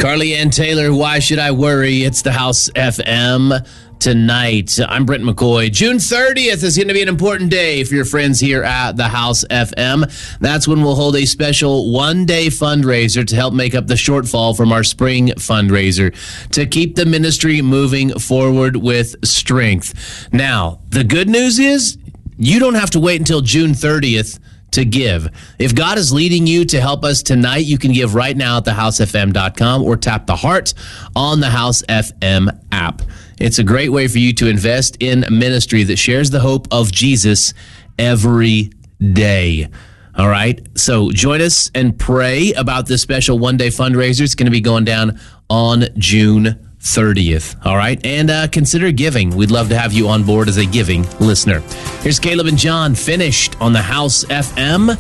Carly Ann Taylor, Why Should I Worry? It's the House FM tonight. I'm Brent McCoy. June 30th is going to be an important day for your friends here at the House FM. That's when we'll hold a special one-day fundraiser to help make up the shortfall from our spring fundraiser to keep the ministry moving forward with strength. Now, the good news is you don't have to wait until June 30th to give. If God is leading you to help us tonight, you can give right now at thehousefm.com or tap the heart on the House FM app. It's a great way for you to invest in ministry that shares the hope of Jesus every day. All right. So join us and pray about this special one-day fundraiser. It's going to be going down on June 30th. All right. And consider giving. We'd love to have you on board as a giving listener. Here's Caleb and John, Finished, on the House FM.